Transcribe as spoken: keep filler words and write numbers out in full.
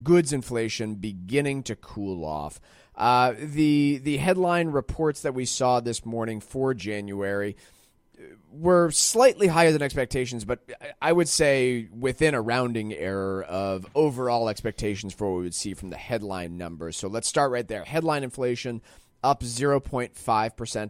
goods inflation beginning to cool off. Uh, the the headline reports that we saw this morning for January were slightly higher than expectations, but I would say within a rounding error of overall expectations for what we would see from the headline numbers. So let's start right there. Headline inflation up zero point five percent